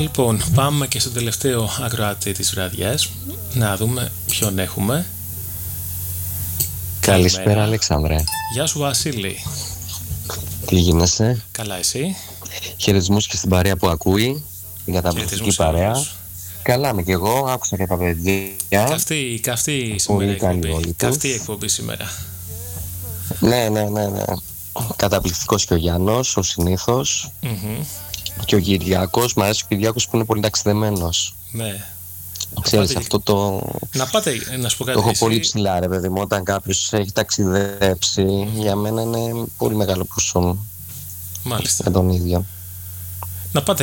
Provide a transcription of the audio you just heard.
Λοιπόν, πάμε και στο τελευταίο ακροατή της βραδιάς. Να δούμε ποιον έχουμε. Καλησπέρα, Αλεξάνδρε. Γεια σου, Βασίλη. Τι γίνεσαι? Καλά, εσύ? Χαιρετισμούς και στην παρέα που ακούει. Την καταπληκτική παρέα. Καλά είμαι και εγώ, άκουσα και τα παιδιά. Καυτή σήμερα εκπομπή. Καυτή εκπομπή σήμερα. Ναι. Καταπληκτικός και ο Γιάννος, ο συνήθως. Και ο Κυριάκος. Μ' αρέσει ο Κυριάκος που είναι πολύ ταξιδεμένος. Ναι. Ξέρεις, αυτό το... Να πάτε, να σου πω κάτι. Το έχω πολύ ψηλά, ρε παιδί μου. Όταν κάποιος έχει ταξιδέψει, για μένα είναι πολύ μεγάλο ποσό. Μάλιστα. Με τον ίδιο. Να πάτε